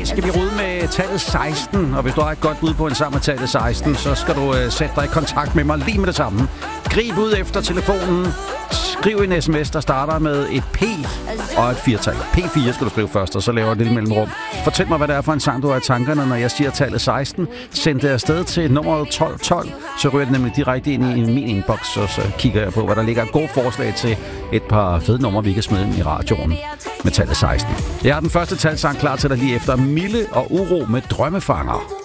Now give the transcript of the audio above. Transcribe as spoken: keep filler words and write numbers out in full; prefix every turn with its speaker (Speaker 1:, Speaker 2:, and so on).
Speaker 1: dag skal vi rode med tallet seksten, og hvis du har et godt bud på en sang med tallet seksten, så skal du uh, sætte dig i kontakt med mig lige med det samme. Grib ud efter telefonen, skriv en sms, der starter med et P og et firetal. P fire skal du skrive først, og så laver et lille mellemrum. Fortæl mig, hvad det er for en sang, du har i tankerne, når jeg siger tallet seksten. Send det afsted til nummeret tolv tolv, så ryger det nemlig direkte ind i min inbox, og så kigger jeg på, hvad der ligger et godt forslag til et par fede numre, vi kan smide ind i radioen med tallet seksten. Jeg har den første talsang klar til dig lige efter Mille og Uro med Drømmefanger.